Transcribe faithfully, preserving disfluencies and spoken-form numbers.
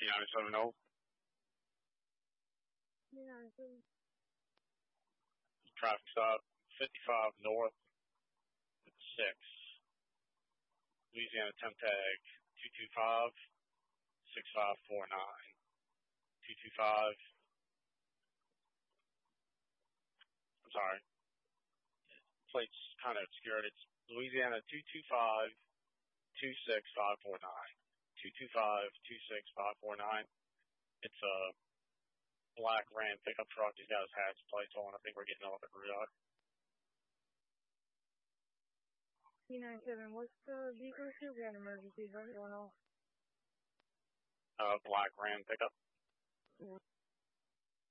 P ninety-seven oh. Yeah, so Traffic stop fifty-five north at six. Louisiana temp tag two two five six five four nine. two two five. I'm sorry. Plate's kind of obscured. It's Louisiana two two five two six five four nine. two two five two six five four nine. It's a black Ram pickup truck. He's got his hatch plates on. I think we're getting a little bit rude. P ninety-seven, what's the vehicle issue? We had an emergency. How's it going off? Uh, black Ram pickup. Yeah.